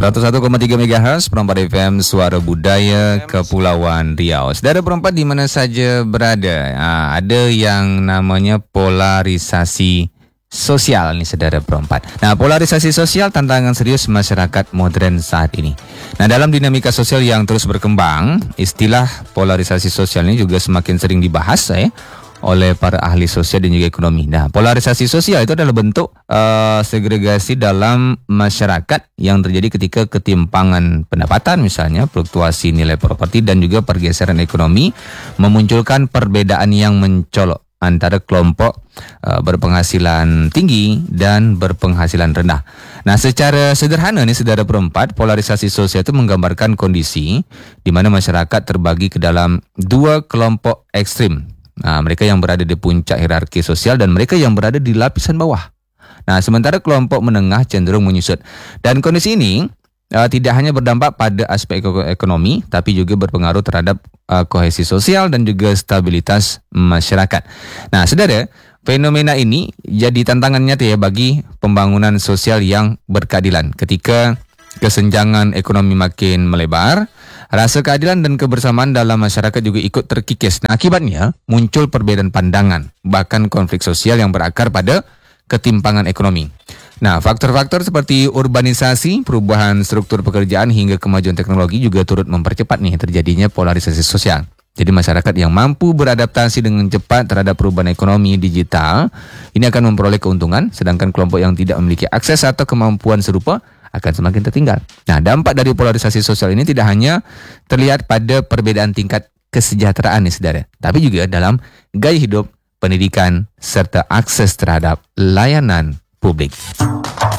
101,3 MHz Perempat FM Suara Budaya Kepulauan Riau. Saudara perempat di mana saja berada, ada yang namanya polarisasi sosial nih saudara perempat. Nah, polarisasi sosial tantangan serius masyarakat modern saat ini. Nah, dalam dinamika sosial yang terus berkembang, istilah polarisasi sosial ini juga semakin sering dibahas oleh para ahli sosial dan juga ekonomi. Nah, polarisasi sosial itu adalah bentuk segregasi dalam masyarakat yang terjadi ketika ketimpangan pendapatan, misalnya fluktuasi nilai properti dan juga pergeseran ekonomi memunculkan perbedaan yang mencolok antara kelompok berpenghasilan tinggi dan berpenghasilan rendah. Nah, secara sederhana nih saudara perempat, polarisasi sosial itu menggambarkan kondisi di mana masyarakat terbagi ke dalam dua kelompok ekstrim. Nah, mereka yang berada di puncak hierarki sosial dan mereka yang berada di lapisan bawah. Nah, sementara kelompok menengah cenderung menyusut. Dan kondisi ini tidak hanya berdampak pada aspek ekonomi, tapi juga berpengaruh terhadap kohesi sosial dan juga stabilitas masyarakat. Nah, saudara, fenomena ini jadi tantangan nyata bagi pembangunan sosial yang berkeadilan. Ketika kesenjangan ekonomi makin melebar, rasa keadilan dan kebersamaan dalam masyarakat juga ikut terkikis. Nah, akibatnya muncul perbedaan pandangan, bahkan konflik sosial yang berakar pada ketimpangan ekonomi. Nah, faktor-faktor seperti urbanisasi, perubahan struktur pekerjaan hingga kemajuan teknologi juga turut mempercepat terjadinya polarisasi sosial. Jadi masyarakat yang mampu beradaptasi dengan cepat terhadap perubahan ekonomi digital ini akan memperoleh keuntungan, sedangkan kelompok yang tidak memiliki akses atau kemampuan serupa akan semakin tertinggal. Nah, dampak dari polarisasi sosial ini tidak hanya terlihat pada perbedaan tingkat kesejahteraan saudara, tapi juga dalam gaya hidup, pendidikan, serta akses terhadap layanan publik.